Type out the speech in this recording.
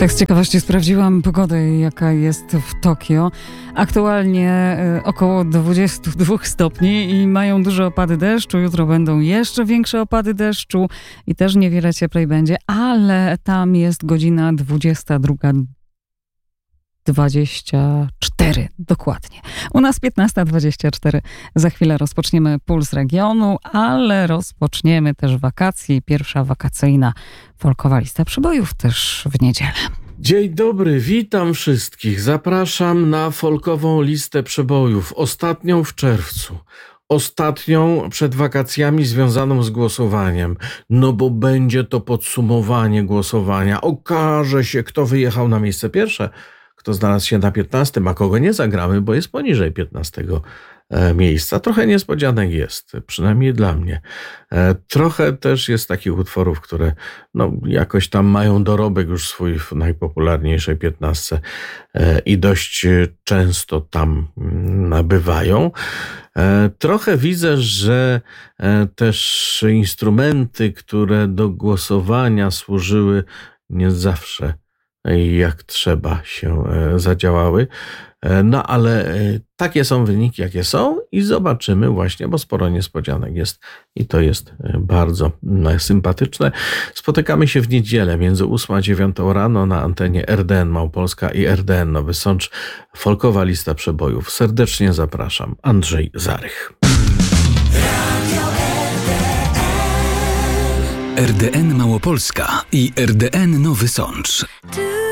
Tak z ciekawości sprawdziłam pogodę, jaka jest w Tokio. Aktualnie około 22 stopni i mają duże opady deszczu. Jutro będą jeszcze większe opady deszczu i też niewiele cieplej będzie, ale tam jest godzina 22:24 dokładnie. U nas 15:24. Za chwilę rozpoczniemy Puls Regionu, ale rozpoczniemy też wakacje. Pierwsza wakacyjna folkowa lista przebojów też w niedzielę. Dzień dobry, witam wszystkich. Zapraszam na folkową listę przebojów, ostatnią w czerwcu. Ostatnią przed wakacjami związaną z głosowaniem. No bo będzie to podsumowanie głosowania. Okaże się, kto wyjechał na miejsce pierwsze, kto znalazł się na 15, a kogo nie zagramy, bo jest poniżej 15 miejsca. Trochę niespodzianek jest, przynajmniej dla mnie. Trochę też jest takich utworów, które jakoś tam mają dorobek już swój w najpopularniejszej 15 i dość często tam nabywają. Trochę widzę, że też instrumenty, które do głosowania służyły, nie zawsze jak trzeba się zadziałały. No ale takie są wyniki, jakie są i zobaczymy właśnie, bo sporo niespodzianek jest i to jest bardzo sympatyczne. Spotykamy się w niedzielę między 8 a 9 rano na antenie RDN Małopolska i RDN Nowy Sącz. Folkowa lista przebojów. Serdecznie zapraszam. Andrzej Zarych. RDN Małopolska i RDN Nowy Sącz.